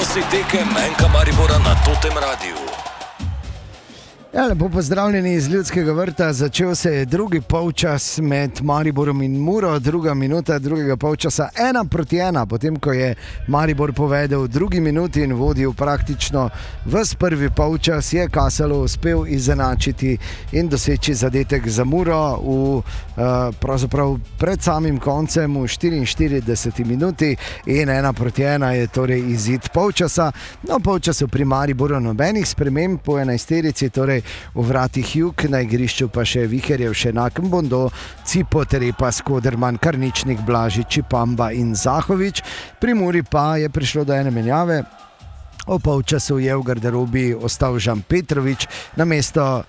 Prenosi tekem NK Maribora na Totem Radiu. Ja, lepo pozdravljeni iz Ljudskega vrta. Začel se je drugi polčas med Mariborom in Muro, druga minuta drugega polčasa 1-1, potem ko je Maribor povedel v drugi minuti in vodil praktično ves prvi polčas, je Kasalo uspel izenačiti in doseči zadetek za Muro pravzaprav pred samim koncem v 44 minuti in 1-1 je torej izid polčasa. No, polčasu pri Mariboru nobenih sprememb po 11-terici, torej v vratih Jug, na igrišču pa še Viherjev, Šenak, Bondo, Cipo, Terepa, Skoderman, Karničnik, Blažič, Čipamba in Zahovič. Pri Muri pa je prišlo do ene menjave. O polčasu je v garderobi ostal Žan Petrovič, namesto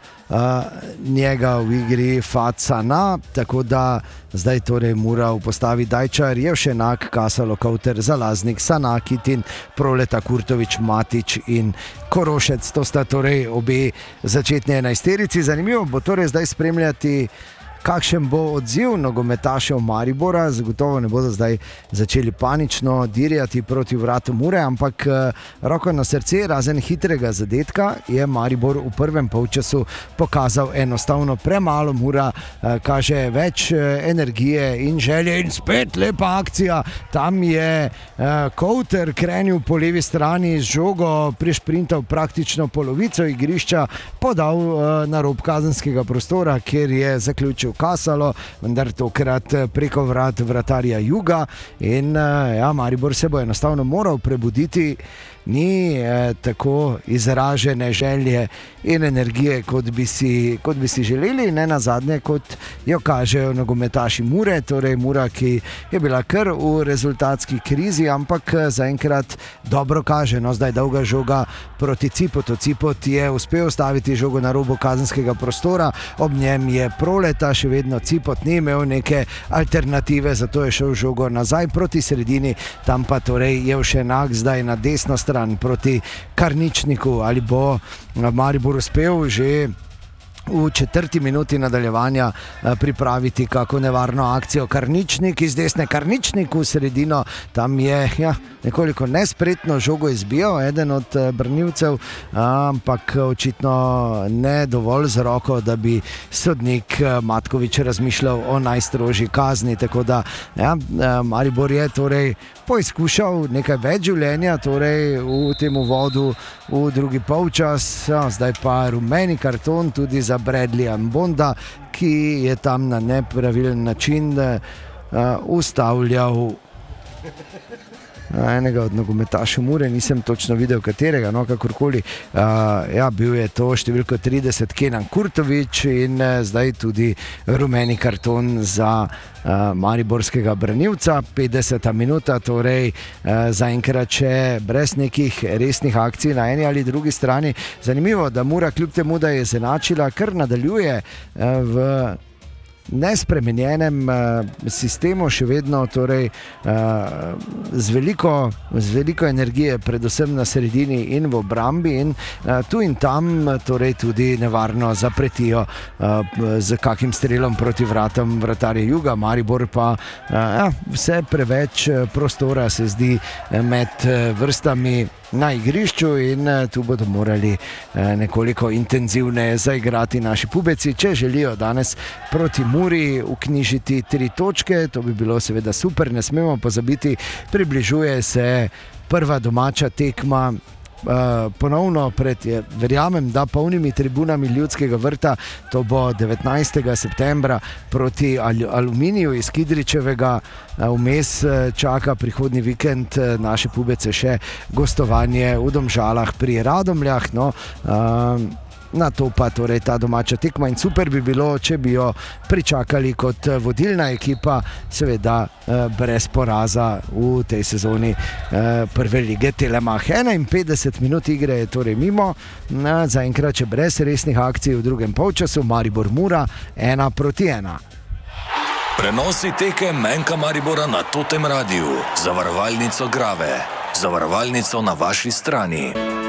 njega v igri Facana, tako da zdaj torej Mura v postavi Dajčar, Jevšenak, Kasalo, Kauter, Zalaznik, Sanakitin, Proleta, Kurtovič, Matič in Korošec. To sta torej obe začetni 11-terici. Zanimivo bo torej zdaj spremljati, kakšen bo odziv nogometašev Maribora. Zagotovo ne bodo zdaj začeli panično dirjati proti vratu Mure, ampak roko na srce, razen hitrega zadetka, je Maribor v prvem polčasu pokazal enostavno premalo. Mura kaže več energije in želje in spet lepa akcija. Tam je Kauter krenil po levi strani z žogo, prišprintal praktično polovico igrišča, podal na rob kazenskega prostora, kjer je zaključil Kasalo, vendar tokrat preko vrat vratarja Juga in Maribor se bo enostavno moral prebuditi. Ni tako izražene želje in energije, kot bi si želeli, ne nazadnje, kot jo kažejo nogometaši Mure, torej Mura, ki je bila kar v rezultatski krizi, ampak zaenkrat dobro kaže. No, zdaj dolga žoga proti Cipotu. Cipot je uspel staviti žogo na robu kazenskega prostora, ob njem je Proleta, še vedno Cipot ni imel neke alternative, zato je šel žogo nazaj proti sredini, tam pa torej je še enak zdaj na desno stran proti Karničniku. Ali bo Maribor uspel že v četrti minuti nadaljevanja pripraviti kako nevarno akcijo? Karničnik iz desne, Karničnik v sredino, tam je nekoliko nespretno žogo izbijal eden od branilcev, ampak očitno ne dovolj z roko, da bi sodnik Matkovič razmišljal o najstrožji kazni, tako da Maribor je torej poizkušal nekaj več življenja torej v tem uvodu v drugi polčas. Zdaj pa rumeni karton tudi za Bradleyja Mbonda, ki je tam na nepravilen način ustavljal enega od nogometašev Mure, nisem točno videl katerega, no kakorkoli. Bil je to številko 30 Kenan Kurtovič in zdaj tudi rumeni karton za mariborskega branilca. 50. minuta, torej zaenkrat še brez nekih resnih akcij na eni ali drugi strani. Zanimivo, da Mura kljub temu, da je izenačila, kar nadaljuje v nespremenjenem sistemu, še vedno torej z veliko energije, predvsem na sredini in v obrambi, in tu in tam torej tudi nevarno zapretijo z kakim strelom proti vratom vratarja Juga. Maribor pa vse preveč prostora se zdi med vrstami na igrišču in tu bodo morali nekoliko intenzivneje zaigrati naši pubeci, če želijo danes proti Muri vknjižiti 3 točke. To bi bilo seveda super, ne smemo pozabiti, približuje se prva domača tekma ponovno pred, verjamem, da polnimi tribunami Ljudskega vrta. To bo 19. septembra proti Aluminiju iz Kidričevega. Vmes čaka prihodnji vikend naše pubece še gostovanje v Domžalah pri Radomljah. Na to pa torej ta domača tekma in super bi bilo, če bi jo pričakali kot vodilna ekipa, seveda brez poraza v tej sezoni prve lige Telemach. 51 minut igre je torej mimo, zaenkrat še brez resnih akcij v drugem polčasu. Maribor Mura 1-1. Prenosi tekem NK Maribora na Totem Radiu. Zavarovalnico Grave. Zavarovalnico na vaši strani.